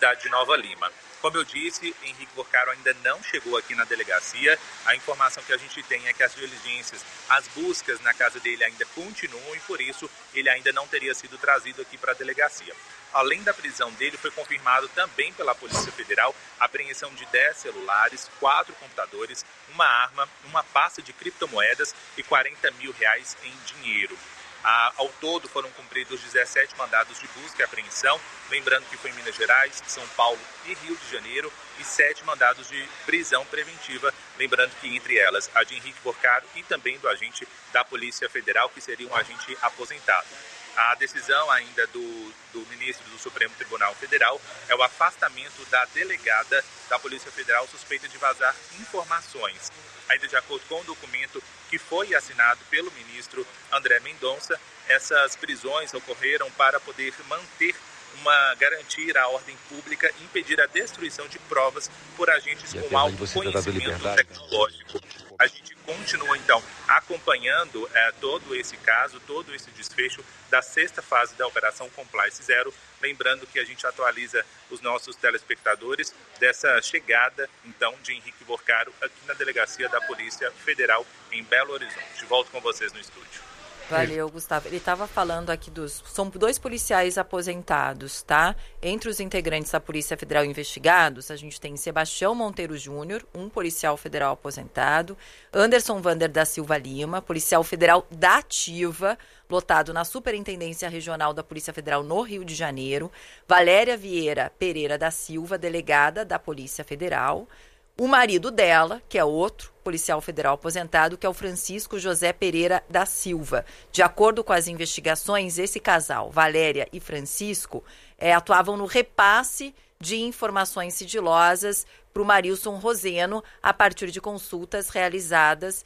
cidade de Nova Lima. Como eu disse, Henrique Porcaro ainda não chegou aqui na delegacia. A informação que a gente tem é que as diligências, as buscas na casa dele ainda continuam e por isso ele ainda não teria sido trazido aqui para a delegacia. Além da prisão dele, foi confirmado também pela Polícia Federal a apreensão de 10 celulares, 4 computadores, uma arma, uma pasta de criptomoedas e R$40 mil em dinheiro. Ao todo foram cumpridos 17 mandados de busca e apreensão, lembrando que foi em Minas Gerais, São Paulo e Rio de Janeiro, e 7 mandados de prisão preventiva, lembrando que entre elas a de Henrique Porcaro e também do agente da Polícia Federal, que seria um agente aposentado. A decisão ainda do ministro do Supremo Tribunal Federal é o afastamento da delegada da Polícia Federal suspeita de vazar informações. Ainda de acordo com o documento que foi assinado pelo ministro André Mendonça, essas prisões ocorreram para poder garantir a ordem pública e impedir a destruição de provas por agentes com alto conhecimento tecnológico. A gente continua, então, acompanhando todo esse caso, todo esse desfecho da 6ª fase da Operação Compliance Zero. Lembrando que a gente atualiza os nossos telespectadores dessa chegada, então, de Henrique Porcaro aqui na Delegacia da Polícia Federal em Belo Horizonte. Volto com vocês no estúdio. Valeu, Gustavo. Ele estava falando aqui são 2 policiais aposentados, tá? Entre os integrantes da Polícia Federal investigados, a gente tem Sebastião Monteiro Júnior, um policial federal aposentado, Anderson Vander da Silva Lima, policial federal da ativa, lotado na Superintendência Regional da Polícia Federal no Rio de Janeiro, Valéria Vieira Pereira da Silva, delegada da Polícia Federal, o marido dela, que é outro policial federal aposentado, que é o Francisco José Pereira da Silva. De acordo com as investigações, esse casal, Valéria e Francisco, atuavam no repasse de informações sigilosas para o Marilson Roseno a partir de consultas realizadas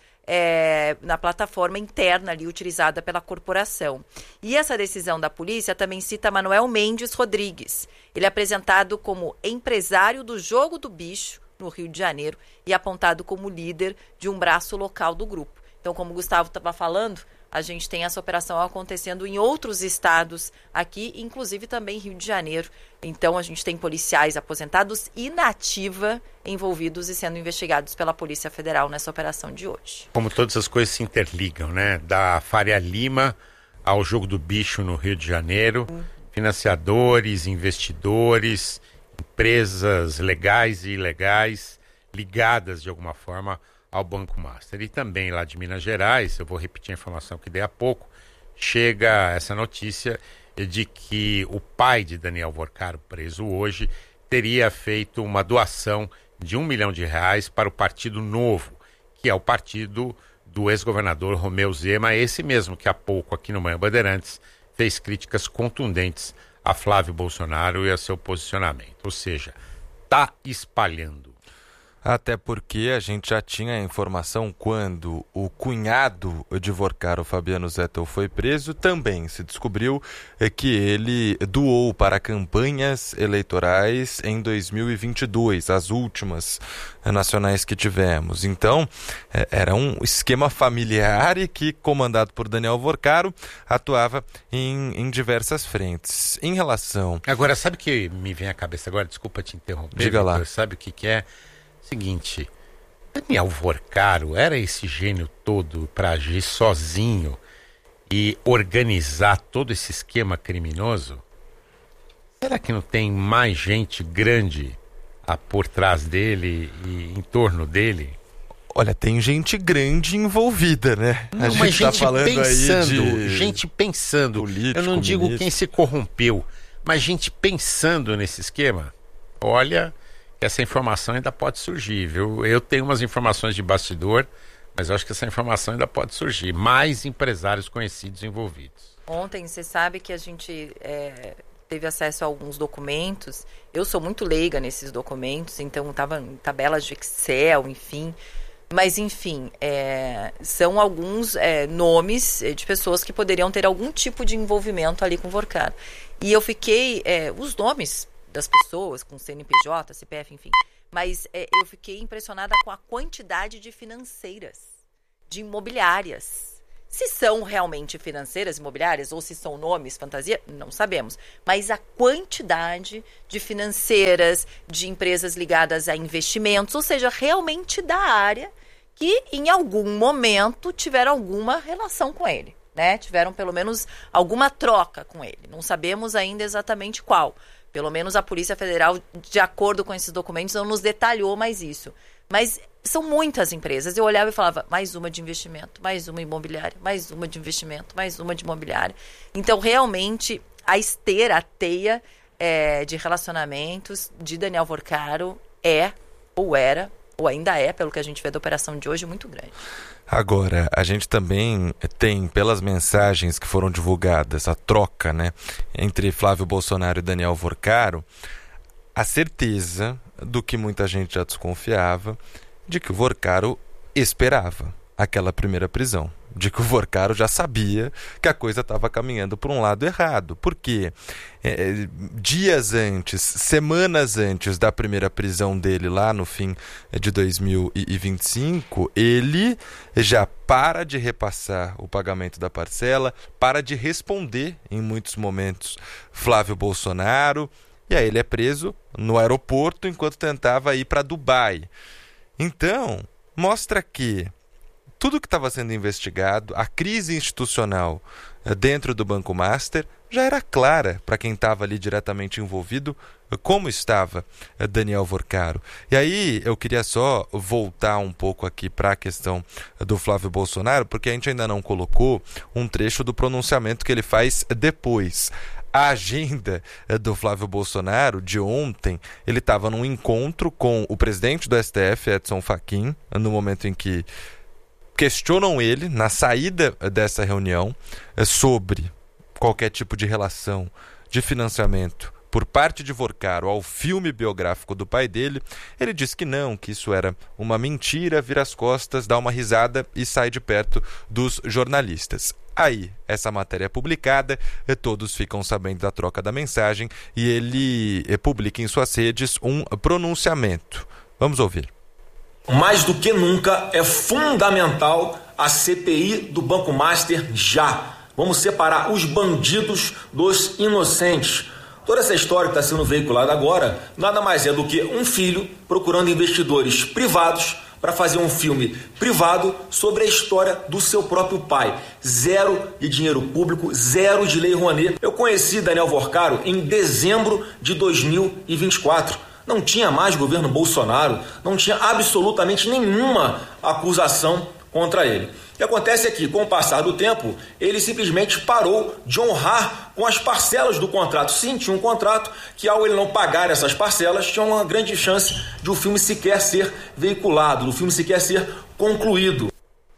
na plataforma interna ali utilizada pela corporação. E essa decisão da polícia também cita Manuel Mendes Rodrigues. Ele é apresentado como empresário do Jogo do Bicho, no Rio de Janeiro, e apontado como líder de um braço local do grupo. Então, como o Gustavo estava falando, a gente tem essa operação acontecendo em outros estados aqui, inclusive também Rio de Janeiro. Então, a gente tem policiais aposentados e na ativa envolvidos e sendo investigados pela Polícia Federal nessa operação de hoje. Como todas as coisas se interligam, né? Da Faria Lima ao Jogo do Bicho no Rio de Janeiro, financiadores, investidores, empresas legais e ilegais ligadas de alguma forma ao Banco Master. E também lá de Minas Gerais, eu vou repetir a informação que dei há pouco, chega essa notícia de que o pai de Daniel Porcaro, preso hoje, teria feito uma doação de R$1 milhão para o Partido Novo, que é o partido do ex-governador Romeu Zema, esse mesmo que há pouco aqui no Manhã Bandeirantes fez críticas contundentes a Flávio Bolsonaro e a seu posicionamento. Ou seja, está espalhando. Até porque a gente já tinha a informação quando o cunhado de Porcaro, Fabiano Zettel, foi preso, também se descobriu que ele doou para campanhas eleitorais em 2022, as últimas nacionais que tivemos. Então, era um esquema familiar e que, comandado por Daniel Porcaro, atuava em diversas frentes. Em relação... Agora, sabe o que me vem à cabeça agora? Desculpa te interromper. Diga lá. Sabe o que é? Seguinte, Daniel Porcaro era esse gênio todo para agir sozinho e organizar todo esse esquema criminoso? Será que não tem mais gente grande por trás dele e em torno dele? Olha, tem gente grande envolvida, né? Não, mas gente pensando, gente pensando. Eu não digo quem se corrompeu, mas gente pensando nesse esquema. Olha... essa informação ainda pode surgir, viu? Eu tenho umas informações de bastidor, mas eu acho que essa informação ainda pode surgir. Mais empresários conhecidos envolvidos. Ontem, você sabe que a gente teve acesso a alguns documentos. Eu sou muito leiga nesses documentos, então estava em tabelas de Excel, enfim. Mas, enfim, são alguns nomes de pessoas que poderiam ter algum tipo de envolvimento ali com o Porcaro. E eu fiquei... os nomes das pessoas, com CNPJ, CPF, enfim. Mas eu fiquei impressionada com a quantidade de financeiras, de imobiliárias, Se são realmente financeiras, imobiliárias, ou se são nomes, fantasia, não sabemos. Mas a quantidade de financeiras, de empresas ligadas a investimentos, ou seja, realmente da área, que em algum momento tiveram alguma relação com ele, né? Tiveram pelo menos alguma troca com ele. Não sabemos ainda exatamente qual. Pelo menos a Polícia Federal, de acordo com esses documentos, não nos detalhou mais isso. Mas são muitas empresas. Eu olhava e falava, mais uma de investimento, mais uma imobiliária, mais uma de investimento, mais uma de imobiliária. Então, realmente, a esteira, a teia de relacionamentos de Daniel Vorcaro ou era, ou ainda é, pelo que a gente vê da operação de hoje, muito grande. Agora, a gente também tem, pelas mensagens que foram divulgadas, a troca, né, entre Flávio Bolsonaro e Daniel Vorcaro, a certeza do que muita gente já desconfiava, de que o Vorcaro esperava aquela primeira prisão, de que o Vorcaro já sabia que a coisa estava caminhando por um lado errado, porque dias antes, semanas antes da primeira prisão dele lá no fim de 2025, ele já para de repassar o pagamento da parcela, para de responder em muitos momentos Flávio Bolsonaro, e aí ele é preso no aeroporto enquanto tentava ir para Dubai. Então, mostra que tudo que estava sendo investigado, a crise institucional dentro do Banco Master, já era clara para quem estava ali diretamente envolvido, como estava Daniel Vorcaro. E aí eu queria só voltar um pouco aqui para a questão do Flávio Bolsonaro, porque a gente ainda não colocou um trecho do pronunciamento que ele faz depois. A agenda do Flávio Bolsonaro de ontem, ele estava num encontro com o presidente do STF, Edson Fachin, no momento em que questionam ele, na saída dessa reunião, sobre qualquer tipo de relação de financiamento por parte de Vorcaro ao filme biográfico do pai dele. Ele disse que não, que isso era uma mentira, vira as costas, dá uma risada e sai de perto dos jornalistas. Aí, essa matéria é publicada, todos ficam sabendo da troca da mensagem e ele publica em suas redes um pronunciamento. Vamos ouvir. Mais do que nunca, é fundamental a CPI do Banco Master já. Vamos separar os bandidos dos inocentes. Toda essa história que está sendo veiculada agora nada mais é do que um filho procurando investidores privados para fazer um filme privado sobre a história do seu próprio pai. Zero de dinheiro público, zero de lei Rouanet. Eu conheci Daniel Vorcaro em dezembro de 2024. Não tinha mais governo Bolsonaro, não tinha absolutamente nenhuma acusação contra ele. O que acontece é que, com o passar do tempo, ele simplesmente parou de honrar com as parcelas do contrato. Sim, tinha um contrato que, ao ele não pagar essas parcelas, tinha uma grande chance de o filme sequer ser veiculado, do filme sequer ser concluído.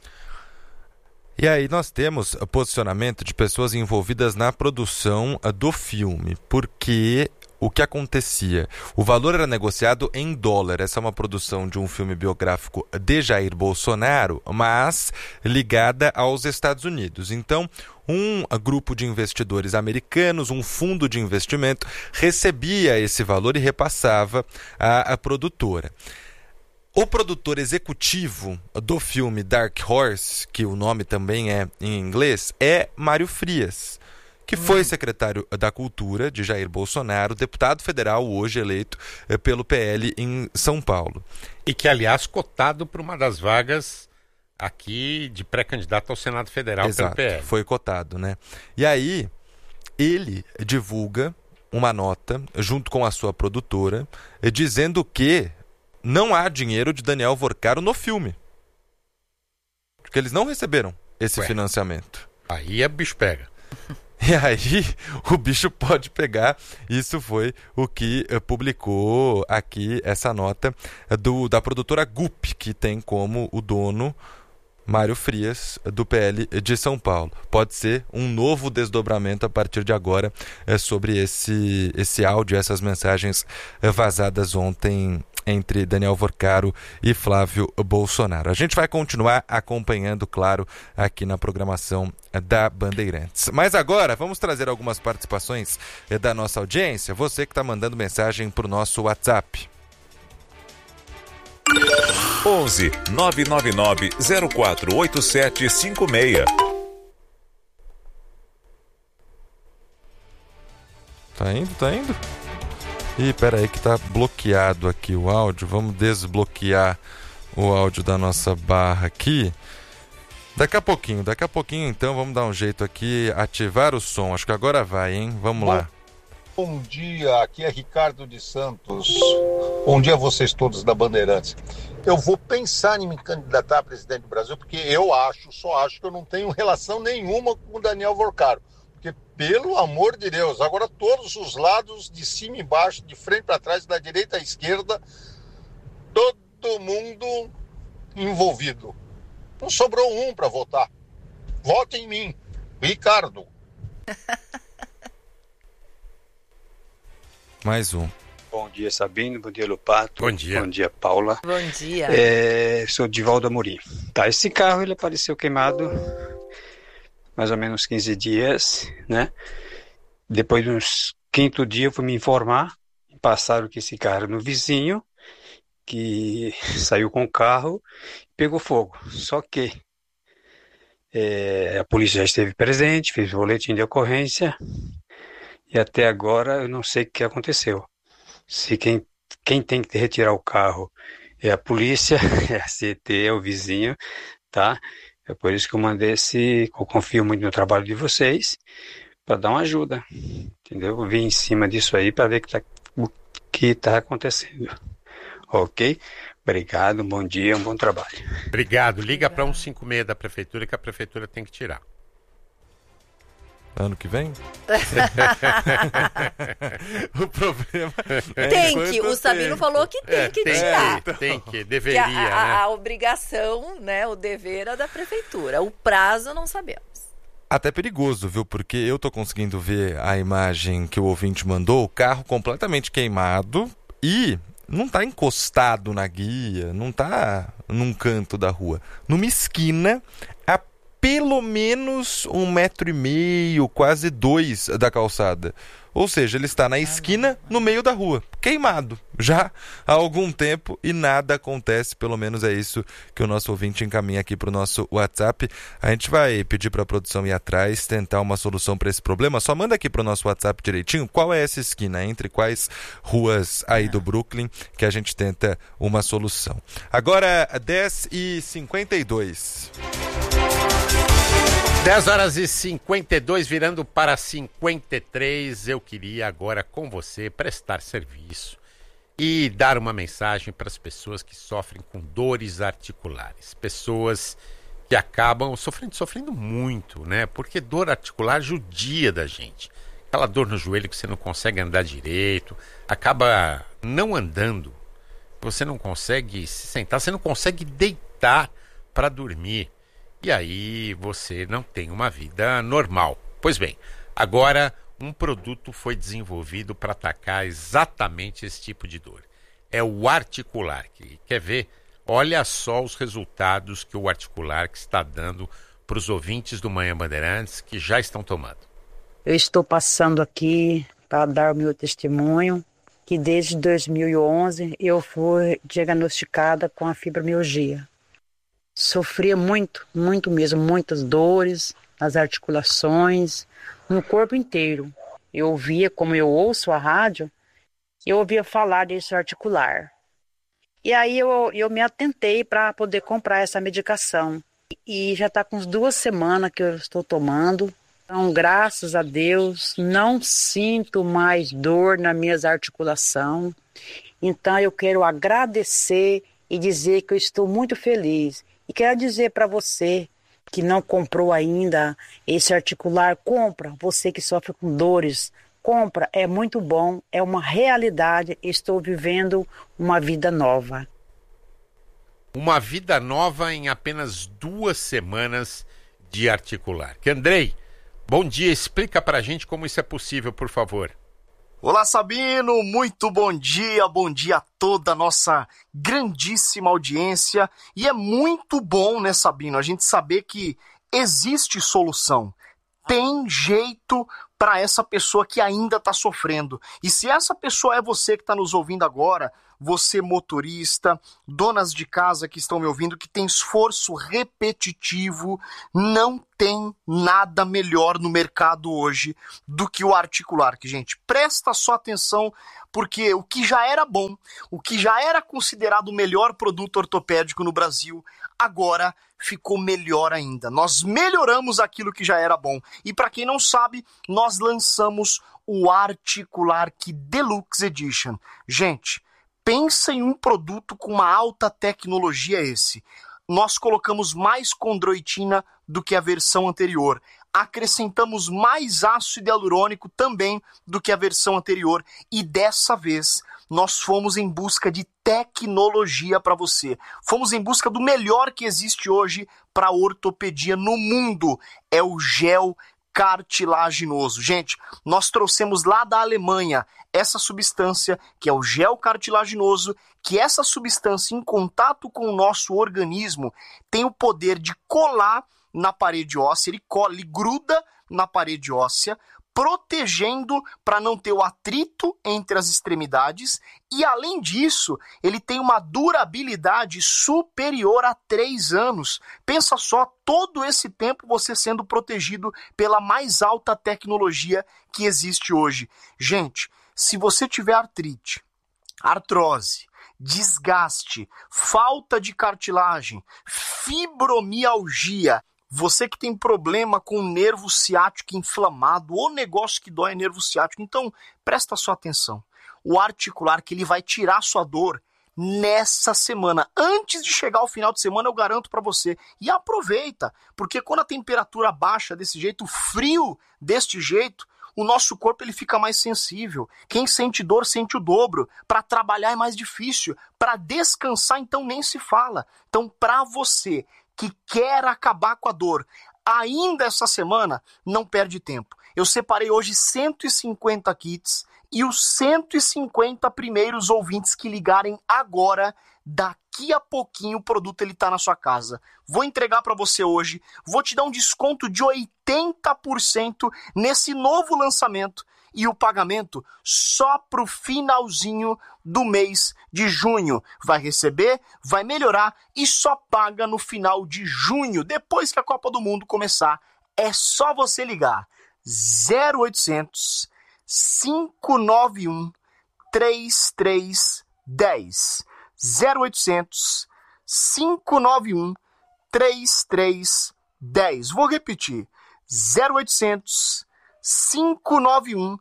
E aí nós temos o posicionamento de pessoas envolvidas na produção do filme, porque o que acontecia? O valor era negociado em dólar. Essa é uma produção de um filme biográfico de Jair Bolsonaro, mas ligada aos Estados Unidos. Então, um grupo de investidores americanos, um fundo de investimento, recebia esse valor e repassava à produtora. O produtor executivo do filme Dark Horse, que o nome também é em inglês, é Mário Frias, que foi secretário da Cultura de Jair Bolsonaro, deputado federal hoje eleito pelo PL em São Paulo. E que, aliás, cotado para uma das vagas aqui de pré-candidato ao Senado Federal. Exato, pelo PL. Foi cotado, né? E aí, ele divulga uma nota, junto com a sua produtora, dizendo que não há dinheiro de Daniel Vorcaro no filme. Porque eles não receberam esse financiamento. Aí o bicho pega. E aí o bicho pode pegar. Isso foi o que publicou aqui essa nota da produtora Gup, que tem como o dono Mário Frias, do PL de São Paulo. Pode ser um novo desdobramento a partir de agora sobre esse áudio, essas mensagens vazadas ontem entre Daniel Vorcaro e Flávio Bolsonaro. A gente vai continuar acompanhando, claro, aqui na programação da Bandeirantes. Mas agora vamos trazer algumas participações da nossa audiência. Você que está mandando mensagem para o nosso WhatsApp. 11 999 048756. Tá indo? Ih, pera aí que tá bloqueado aqui o áudio. Vamos desbloquear o áudio da nossa barra aqui. Daqui a pouquinho então, vamos dar um jeito aqui, ativar o som. Acho que agora vai, hein? Vamos lá. Bom dia, aqui é Ricardo de Santos. Bom dia a vocês todos da Bandeirantes. Eu vou pensar em me candidatar a presidente do Brasil, porque só acho que eu não tenho relação nenhuma com o Daniel Vorcaro. Porque, pelo amor de Deus, agora todos os lados, de cima e embaixo, de frente para trás, da direita à esquerda, todo mundo envolvido. Não sobrou um para votar. Vote em mim, Ricardo. Mais um. Bom dia, Sabino. Bom dia, Lopato. Bom dia. Bom dia, Paula. Bom dia. Sou Divaldo Amorim. Tá, esse carro ele apareceu queimado mais ou menos 15 dias, né? Depois de uns quinto dia eu fui me informar. Passaram que esse carro era no vizinho, que saiu com o carro e pegou fogo. Só que a polícia já esteve presente, fez o boletim de ocorrência e até agora eu não sei o que aconteceu. Se quem tem que retirar o carro é a polícia, é a CT, é o vizinho, tá? É por isso que eu mandei eu confio muito no trabalho de vocês, para dar uma ajuda, entendeu? Eu vim em cima disso aí para ver o que está acontecendo. Ok? Obrigado, bom dia, um bom trabalho. Obrigado. Liga para 156 da prefeitura que a prefeitura tem que tirar. Ano que vem? O problema o Sabino falou que tem que tirar. Tem que, deveria, que a obrigação, né, o dever é da prefeitura. O prazo não sabemos. Até perigoso, viu? Porque eu tô conseguindo ver a imagem que o ouvinte mandou, o carro completamente queimado e não tá encostado na guia, não tá num canto da rua. Numa esquina, a pelo menos 1,5 m, quase 2 da calçada. Ou seja, ele está na esquina, no meio da rua, queimado, já há algum tempo e nada acontece, pelo menos é isso que o nosso ouvinte encaminha aqui para o nosso WhatsApp. A gente vai pedir para a produção ir atrás, tentar uma solução para esse problema. Só manda aqui para o nosso WhatsApp direitinho qual é essa esquina, entre quais ruas aí do Brooklyn, que a gente tenta uma solução. Agora, 10h52. 10h52, virando para 53, eu queria agora com você prestar serviço e dar uma mensagem para as pessoas que sofrem com dores articulares. Pessoas que acabam sofrendo muito, né? Porque dor articular judia da gente. Aquela dor no joelho que você não consegue andar direito, acaba não andando, você não consegue se sentar, você não consegue deitar para dormir. E aí você não tem uma vida normal. Pois bem, agora um produto foi desenvolvido para atacar exatamente esse tipo de dor. É o Articular. Quer ver? Olha só os resultados que o Articular que está dando para os ouvintes do Manhã Bandeirantes que já estão tomando. Eu estou passando aqui para dar o meu testemunho que desde 2011 eu fui diagnosticada com a fibromialgia. Sofria muito mesmo, muitas dores nas articulações, no corpo inteiro. Eu ouvia, como eu ouço a rádio, eu ouvia falar desse articular. E aí eu me atentei para poder comprar essa medicação. E já está com uns 2 semanas que eu estou tomando. Então, graças a Deus, não sinto mais dor nas minhas articulações. Então, eu quero agradecer e dizer que eu estou muito feliz. E quero dizer para você que não comprou ainda esse articular, compra. Você que sofre com dores, compra. É muito bom, é uma realidade. Estou vivendo uma vida nova. Uma vida nova em apenas 2 semanas de articular. Andrei, bom dia. Explica para a gente como isso é possível, por favor. Olá, Sabino, muito bom dia a toda a nossa grandíssima audiência. E é muito bom, né, Sabino, a gente saber que existe solução. Tem jeito para essa pessoa que ainda está sofrendo. E se essa pessoa é você que está nos ouvindo agora, você motorista, donas de casa que estão me ouvindo, que tem esforço repetitivo, não tem nada melhor no mercado hoje do que o Articular. Que, gente, presta só atenção, porque o que já era bom, o que já era considerado o melhor produto ortopédico no Brasil, agora ficou melhor ainda. Nós melhoramos aquilo que já era bom. E para quem não sabe, nós lançamos o Articular Key Deluxe Edition. Gente, pensa em um produto com uma alta tecnologia esse. Nós colocamos mais condroitina do que a versão anterior. Acrescentamos mais ácido hialurônico também do que a versão anterior. E dessa vez nós fomos em busca de tecnologia para você. Fomos em busca do melhor que existe hoje para ortopedia no mundo. É o gel cartilaginoso. Gente, nós trouxemos lá da Alemanha essa substância, que é o gel cartilaginoso, que essa substância em contato com o nosso organismo tem o poder de colar na parede óssea, ele gruda na parede óssea, protegendo para não ter o atrito entre as extremidades, e além disso, ele tem uma durabilidade superior a 3 anos. Pensa só, todo esse tempo você sendo protegido pela mais alta tecnologia que existe hoje. Gente, se você tiver artrite, artrose, desgaste, falta de cartilagem, fibromialgia, você que tem problema com o nervo ciático inflamado ou negócio que dói nervo ciático, então presta sua atenção. O Articular, que ele vai tirar sua dor nessa semana. Antes de chegar ao final de semana, eu garanto para você. E aproveita, porque quando a temperatura baixa desse jeito, o frio deste jeito, o nosso corpo ele fica mais sensível. Quem sente dor sente o dobro. Para trabalhar é mais difícil. Para descansar, então, nem se fala. Então, para você que quer acabar com a dor ainda essa semana, não perde tempo. Eu separei hoje 150 kits e os 150 primeiros ouvintes que ligarem agora, daqui a pouquinho o produto ele tá na sua casa. Vou entregar para você hoje, vou te dar um desconto de 80% nesse novo lançamento e o pagamento só pro finalzinho do mês de junho. Vai receber, vai melhorar e só paga no final de junho, depois que a Copa do Mundo começar. É só você ligar 0800 591 3310. 0800 591 3310. Vou repetir. 0800 591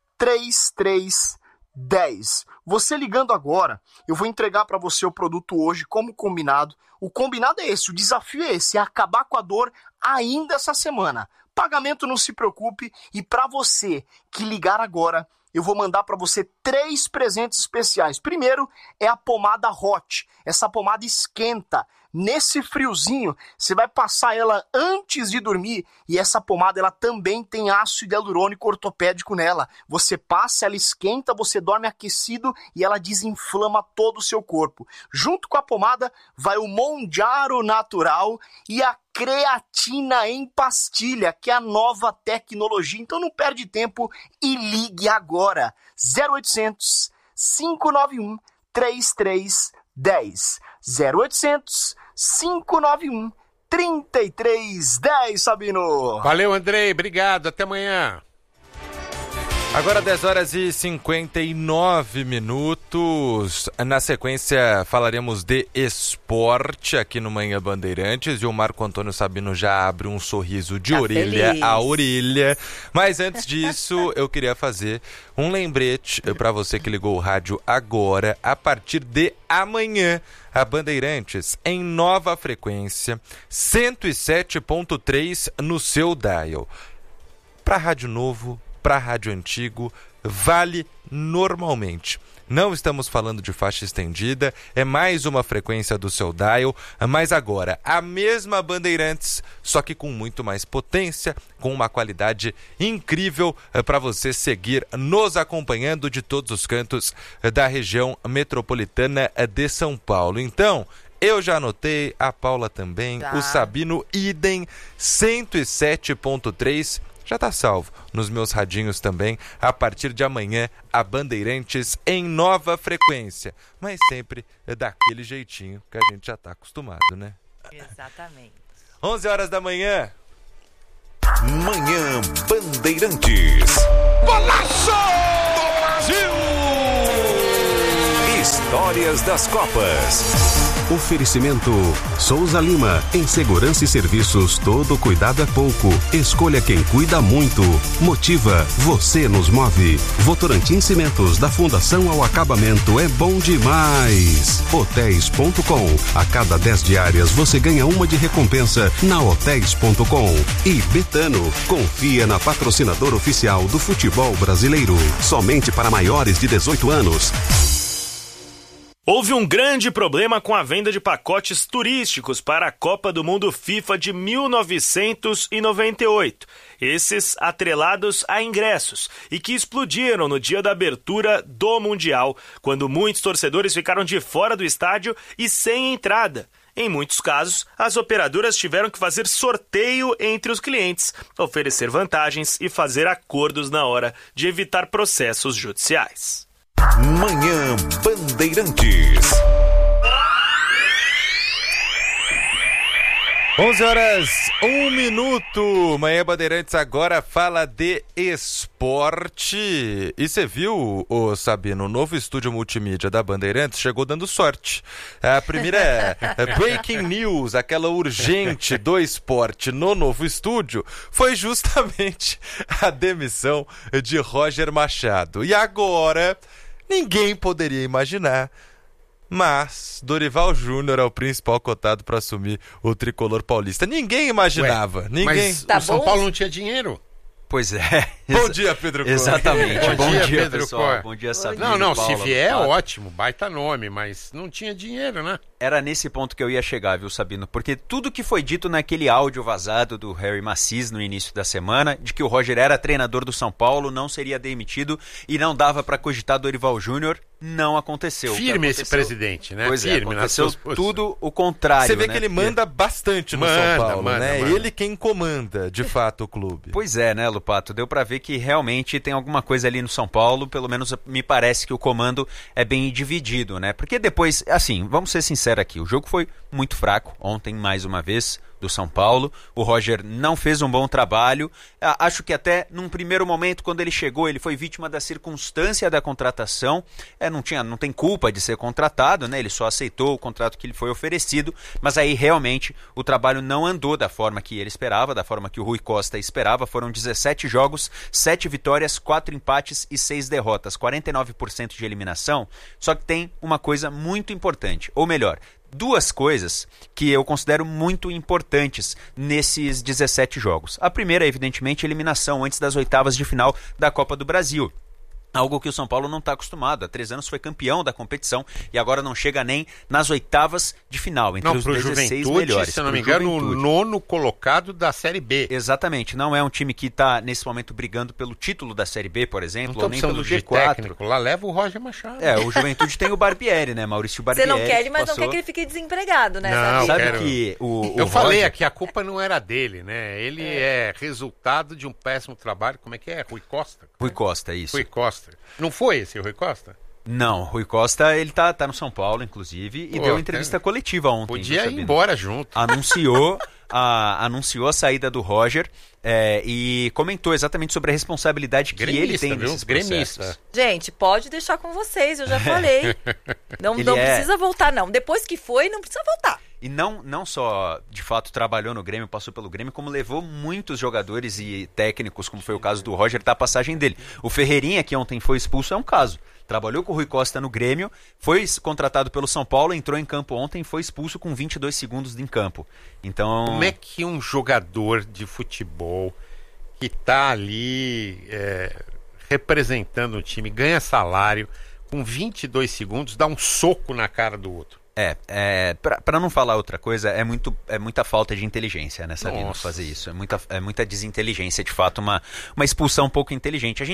3310. Você ligando agora, eu vou entregar para você o produto hoje como combinado. O combinado é esse, o desafio é esse, é acabar com a dor ainda essa semana. Pagamento não se preocupe, e para você que ligar agora, eu vou mandar para você 3 presentes especiais. Primeiro é a pomada Hot. Essa pomada esquenta. Nesse friozinho, você vai passar ela antes de dormir, e essa pomada ela também tem ácido hialurônico ortopédico nela. Você passa, ela esquenta, você dorme aquecido e ela desinflama todo o seu corpo. Junto com a pomada vai o Monjaro Natural e a creatina em pastilha, que é a nova tecnologia. Então não perde tempo e ligue agora. 0800 591 3310. 0800 591 3310, Sabino. Valeu, Andrei. Obrigado. Até amanhã. Agora 10 horas e 59 minutos. Na sequência falaremos de esporte aqui no Manhã Bandeirantes, e o Marco Antônio Sabino já abre um sorriso de orelha feliz a orelha. Mas antes disso, eu queria fazer um lembrete para você que ligou o rádio agora. A partir de amanhã, a Bandeirantes em nova frequência, 107.3 no seu dial. Para rádio novo, para rádio antigo, vale normalmente. Não estamos falando de faixa estendida, é mais uma frequência do seu dial, mas agora a mesma Bandeirantes, só que com muito mais potência, com uma qualidade incrível para você seguir nos acompanhando de todos os cantos da região metropolitana de São Paulo. Então, eu já anotei, a Paula também, o Sabino idem, 107.3 já tá salvo nos meus radinhos também. A partir de amanhã, a Bandeirantes em nova frequência, mas sempre daquele jeitinho que a gente já tá acostumado, né? Exatamente. 11 horas da manhã. Manhã Bandeirantes. Golaço do Brasil! Histórias das Copas. Oferecimento Souza Lima. Em segurança e serviços, todo cuidado é pouco. Escolha quem cuida muito. Motiva, você nos move. Votorantim Cimentos, da fundação ao acabamento, é bom demais. Hotéis.com. A cada 10 diárias você ganha uma de recompensa na Hotéis.com. E Betano, confia na patrocinadora oficial do futebol brasileiro. Somente para maiores de 18 anos. Houve um grande problema com a venda de pacotes turísticos para a Copa do Mundo FIFA de 1998. Esses atrelados a ingressos e que explodiram no dia da abertura do Mundial, quando muitos torcedores ficaram de fora do estádio e sem entrada. Em muitos casos, as operadoras tiveram que fazer sorteio entre os clientes, oferecer vantagens e fazer acordos na hora de evitar processos judiciais. Manhã Bandeirantes. 11 horas, 1 minuto. Manhã Bandeirantes agora fala de esporte. E você viu, Sabino, o novo estúdio multimídia da Bandeirantes chegou dando sorte. A primeira é Breaking News, aquela urgente do esporte no novo estúdio, foi justamente a demissão de Roger Machado. E agora, ninguém poderia imaginar, mas Dorival Júnior é o principal cotado para assumir o tricolor paulista. Ninguém imaginava. Mas o São Paulo não tinha dinheiro. Pois é. Bom dia, Pedro Cor. Exatamente. Bom dia, Pedro pessoal. Cor. Bom dia, Sabino. Não, Paula, se vier é Pato. ótimo, baita nome, mas não tinha dinheiro, né? Era nesse ponto que eu ia chegar, viu, Sabino? Porque tudo que foi dito naquele áudio vazado do Harry Macis no início da semana, de que o Roger era treinador do São Paulo, não seria demitido e não dava para cogitar Dorival Júnior, não aconteceu. Firme esse presidente, né? Pois Firme, aconteceu tudo o contrário. Você vê, né? que ele manda bastante no São Paulo, né? Manda. Ele quem comanda, de fato, o clube. Pois é, né, Lupato? Deu pra ver que realmente tem alguma coisa ali no São Paulo, pelo menos me parece que o comando é bem dividido, né? Porque depois, assim, vamos ser sinceros aqui, o jogo foi muito fraco ontem, mais uma vez, do São Paulo. O Roger não fez um bom trabalho. Acho que até num primeiro momento, quando ele chegou, ele foi vítima da circunstância da contratação. Não tem culpa de ser contratado, né? Ele só aceitou o contrato que lhe foi oferecido, mas aí realmente o trabalho não andou da forma que ele esperava, da forma que o Rui Costa esperava. Foram 17 jogos, 7 vitórias, 4 empates e 6 derrotas, 49% de eliminação. Só que tem uma coisa muito importante, ou melhor, duas coisas que eu considero muito importantes nesses 17 jogos. A primeira, evidentemente, a eliminação antes das oitavas de final da Copa do Brasil. Algo que o São Paulo não está acostumado. Há 3 anos foi campeão da competição e agora não chega nem nas oitavas de final, entre os 16 melhores. Se eu não me engano, o 9º colocado da Série B. Exatamente. Não é um time que está, nesse momento, brigando pelo título da Série B, por exemplo, não ou nem pelo de G4. Técnico. Lá leva o Roger Machado. O Juventude tem o Barbieri, né? Maurício Barbieri. Você não quer ele, mas não quer que ele fique desempregado, né? Não, sabe que eu falei aqui, a culpa não era dele, né? Ele é resultado de um péssimo trabalho. Como é que é? Rui Costa? Rui Costa, isso. Rui Costa. Não foi esse o Rui Costa? Não, Rui Costa, ele tá no São Paulo, inclusive, e deu entrevista coletiva ontem. Podia ir embora junto. Anunciou a saída do Roger e comentou exatamente sobre a responsabilidade que ele tem nesses processos. Gente, pode deixar com vocês, eu já falei. Não precisa voltar, não. Depois que foi, não precisa voltar. E não só, de fato, trabalhou no Grêmio, passou pelo Grêmio, como levou muitos jogadores e técnicos, como foi o caso do Roger, da passagem dele. O Ferreirinha, que ontem foi expulso, é um caso. Trabalhou com o Rui Costa no Grêmio, foi contratado pelo São Paulo, entrou em campo ontem e foi expulso com 22 segundos em campo. Então... Como é que um jogador de futebol que está ali representando o time, ganha salário, com 22 segundos, dá um soco na cara do outro? Para não falar outra coisa, é muita falta de inteligência, né, Sabino, fazer isso. É muita desinteligência, de fato, uma expulsão um pouco inteligente. A gente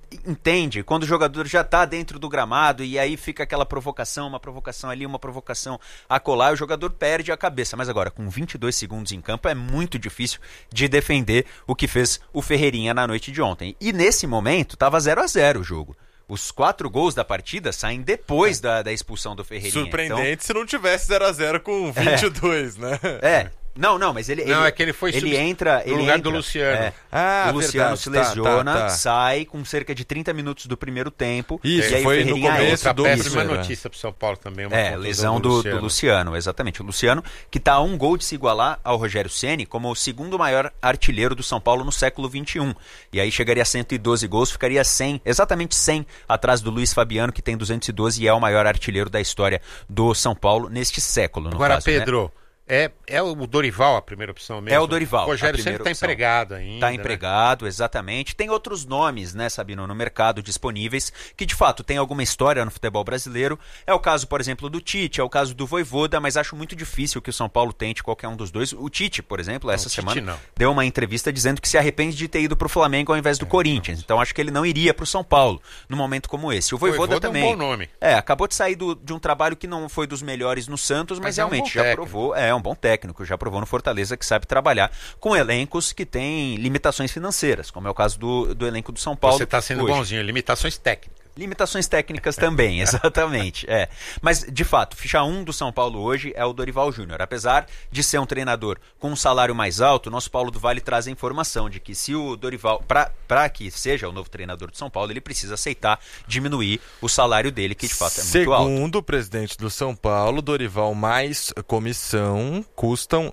entende quando o jogador já está dentro do gramado e aí fica aquela provocação, uma provocação ali, uma provocação acolá, o jogador perde a cabeça. Mas agora, com 22 segundos em campo, é muito difícil de defender o que fez o Ferreirinha na noite de ontem. E nesse momento, estava 0-0 o jogo. Os 4 gols da partida saem depois da expulsão do Ferreirinha. Surpreendente então, se não tivesse 0-0 com 22, né? Não, mas ele é que ele foi entra no lugar do Luciano. O Luciano se lesiona, sai com cerca de 30 minutos do primeiro tempo. Isso, e aí foi no começo do péssima notícia pro São Paulo também. Lesão do Luciano, exatamente. O Luciano, que está a 1 gol de se igualar ao Rogério Ceni como o segundo maior artilheiro do São Paulo no século XXI. E aí chegaria a 112 gols, ficaria 100, exatamente 100, atrás do Luiz Fabiano, que tem 212 e é o maior artilheiro da história do São Paulo neste século. Agora, caso, Pedro... Né? É o Dorival a primeira opção mesmo? É o Dorival. O Rogério sempre está empregado ainda. Está empregado, né? Exatamente. Tem outros nomes, né, Sabino, no mercado disponíveis, que de fato tem alguma história no futebol brasileiro. É o caso, por exemplo, do Tite, é o caso do Vojvoda, mas acho muito difícil que o São Paulo tente qualquer um dos dois. O Tite, por exemplo, essa semana deu uma entrevista dizendo que se arrepende de ter ido para o Flamengo ao invés do Corinthians. Então acho que ele não iria para o São Paulo num momento como esse. O Vojvoda também. É um bom nome. Acabou de sair de um trabalho que não foi dos melhores no Santos, mas realmente já provou. É um bom técnico, já provou no Fortaleza que sabe trabalhar com elencos que têm limitações financeiras, como é o caso do elenco do São Paulo. Você está sendo bonzinho, limitações técnicas. Limitações técnicas também, exatamente. Mas, de fato, ficha 1 do São Paulo hoje é o Dorival Júnior. Apesar de ser um treinador com um salário mais alto, o nosso Paulo do Vale traz a informação de que se o Dorival, para que seja o novo treinador do São Paulo, ele precisa aceitar diminuir o salário dele, que de fato é muito alto. Segundo o presidente do São Paulo, Dorival mais comissão custam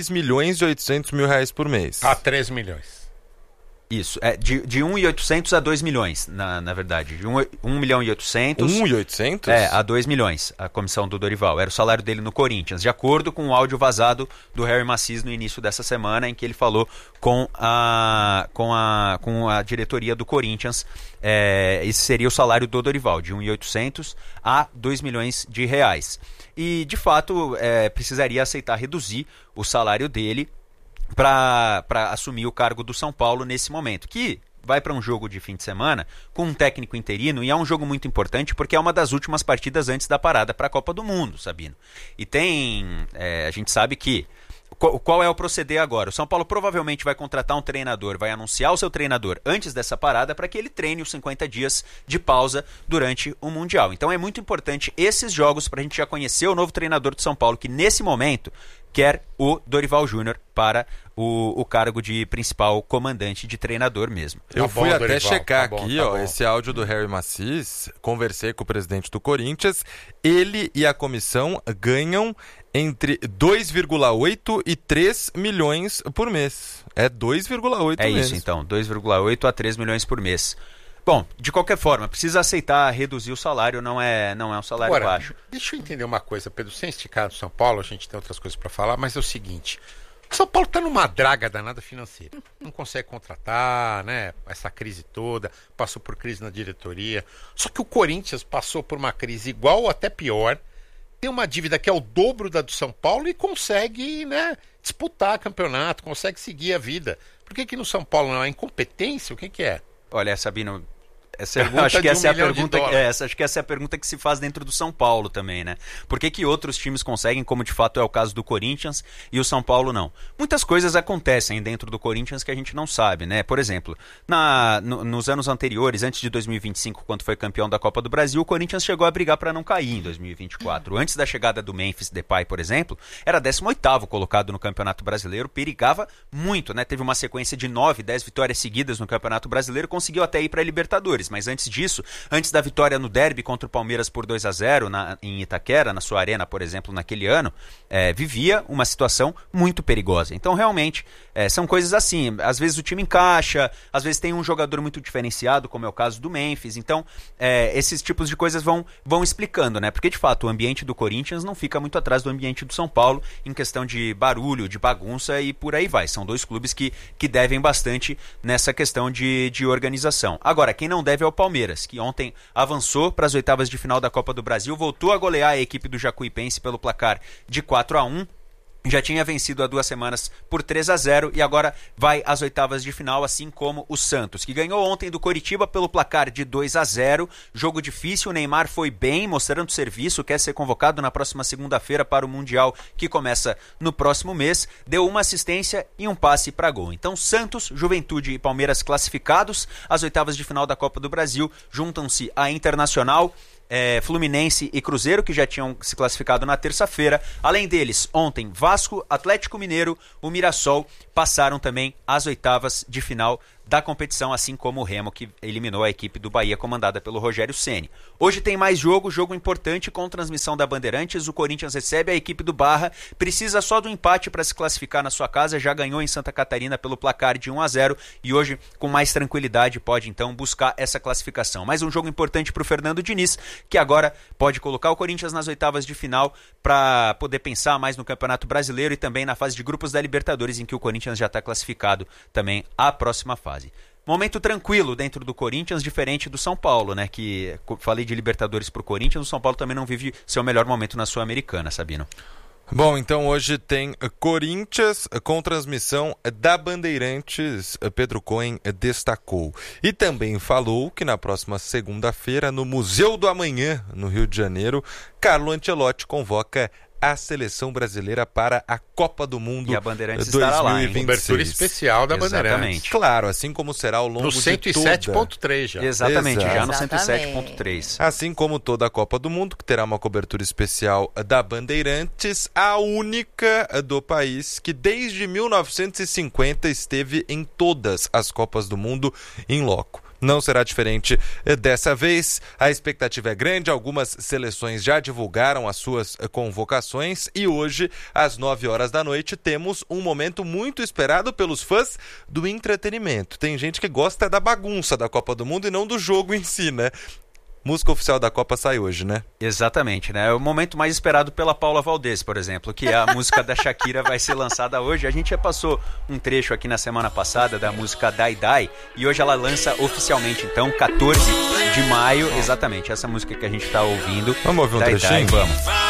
R$2.800.000 por mês. A 3 milhões. Isso, de 1.800 a 2 milhões, na verdade. De 1 milhão e 800... 1.800? A 2 milhões, a comissão do Dorival. Era o salário dele no Corinthians, de acordo com o áudio vazado do Harry Macis no início dessa semana, em que ele falou com a diretoria do Corinthians. Esse seria o salário do Dorival, de 1.800 a 2 milhões de reais. E, de fato, precisaria aceitar reduzir o salário dele para assumir o cargo do São Paulo nesse momento, que vai para um jogo de fim de semana com um técnico interino, e é um jogo muito importante porque é uma das últimas partidas antes da parada para a Copa do Mundo, Sabino. E a gente sabe que qual é o proceder agora? O São Paulo provavelmente vai contratar um treinador, vai anunciar o seu treinador antes dessa parada para que ele treine os 50 dias de pausa durante o Mundial. Então é muito importante esses jogos para a gente já conhecer o novo treinador de São Paulo, que nesse momento quer o Dorival Júnior para o cargo de principal comandante de treinador mesmo. Eu fui até checar aqui, esse áudio do Harry Macis, conversei com o presidente do Corinthians, ele e a comissão ganham entre 2,8 e 3 milhões por mês. É 2,8 mesmo. É isso, então, 2,8 a 3 milhões por mês. Bom, de qualquer forma, precisa aceitar reduzir o salário, não é um salário baixo. Deixa eu entender uma coisa, Pedro, sem esticar no São Paulo, a gente tem outras coisas para falar, mas é o seguinte, o São Paulo está numa draga danada financeira, não consegue contratar, né, essa crise toda, passou por crise na diretoria, só que o Corinthians passou por uma crise igual ou até pior, tem uma dívida que é o dobro da do São Paulo e consegue, né, disputar campeonato, consegue seguir a vida. Por que no São Paulo não é incompetência? O que é? Olha, Sabino, acho que essa é a pergunta. Acho que essa é a pergunta que se faz dentro do São Paulo também, né? Por que outros times conseguem, como de fato é o caso do Corinthians, e o São Paulo não? Muitas coisas acontecem dentro do Corinthians que a gente não sabe, né? Por exemplo, nos anos anteriores, antes de 2025, quando foi campeão da Copa do Brasil, o Corinthians chegou a brigar para não cair em 2024. Antes da chegada do Memphis Depay, por exemplo, era 18º colocado no Campeonato Brasileiro, perigava muito, né? Teve uma sequência de 9, 10 vitórias seguidas no Campeonato Brasileiro, conseguiu até ir para a Libertadores. Mas antes disso, antes da vitória no derby contra o Palmeiras por 2-0 em Itaquera, na sua arena, por exemplo, naquele ano, vivia uma situação muito perigosa. Então, realmente, são coisas assim. Às vezes o time encaixa, às vezes tem um jogador muito diferenciado, como é o caso do Memphis. Então, esses tipos de coisas vão explicando, né? Porque, de fato, o ambiente do Corinthians não fica muito atrás do ambiente do São Paulo em questão de barulho, de bagunça e por aí vai. São dois clubes que devem bastante nessa questão de organização. Agora, quem não deve é o Palmeiras, que ontem avançou para as oitavas de final da Copa do Brasil, voltou a golear a equipe do Jacuipense pelo placar de 4-1. já tinha vencido há 2 semanas por 3-0 e agora vai às oitavas de final, assim como o Santos, que ganhou ontem do Coritiba pelo placar de 2-0. Jogo difícil, o Neymar foi bem, mostrando serviço, quer ser convocado na próxima segunda-feira para o Mundial, que começa no próximo mês. Deu uma assistência e um passe para gol. Então Santos, Juventude e Palmeiras classificados. Às oitavas de final da Copa do Brasil juntam-se a Internacional, Fluminense e Cruzeiro, que já tinham se classificado na terça-feira. Além deles, ontem, Vasco, Atlético Mineiro, o Mirassol passaram também às oitavas de final da competição, assim como o Remo, que eliminou a equipe do Bahia, comandada pelo Rogério Ceni. Hoje tem mais jogo importante com transmissão da Bandeirantes. O Corinthians recebe a equipe do Barra, precisa só do empate para se classificar na sua casa, já ganhou em Santa Catarina pelo placar de 1-0 e hoje, com mais tranquilidade, pode então buscar essa classificação. Mais um jogo importante para o Fernando Diniz, que agora pode colocar o Corinthians nas oitavas de final para poder pensar mais no Campeonato Brasileiro e também na fase de grupos da Libertadores, em que o Corinthians já está classificado também à próxima fase. Momento tranquilo dentro do Corinthians, diferente do São Paulo, né? Que falei de Libertadores pro Corinthians, o São Paulo também não vive seu melhor momento na Sul-Americana, Sabino. Bom, então hoje tem Corinthians com transmissão da Bandeirantes, Pedro Cohen destacou. E também falou que na próxima segunda-feira, no Museu do Amanhã, no Rio de Janeiro, Carlo Ancelotti convoca a seleção brasileira para a Copa do Mundo 2026. Cobertura especial da Bandeirantes. Claro, assim como será ao longo no 107.3 já. Exatamente, já no 107.3. Assim como toda a Copa do Mundo, que terá uma cobertura especial da Bandeirantes, a única do país que desde 1950 esteve em todas as Copas do Mundo em loco. Não será diferente dessa vez. A expectativa é grande, algumas seleções já divulgaram as suas convocações e hoje, às 9 horas da noite, temos um momento muito esperado pelos fãs do entretenimento. Tem gente que gosta da bagunça da Copa do Mundo e não do jogo em si, né? Música oficial da Copa sai hoje, né? Exatamente, né? É o momento mais esperado pela Paula Valdez, por exemplo, que a música da Shakira vai ser lançada hoje. A gente já passou um trecho aqui na semana passada da música Die Die e hoje ela lança oficialmente, então, 14 de maio, exatamente, essa música que a gente tá ouvindo. Vamos ouvir um trechinho? Vamos.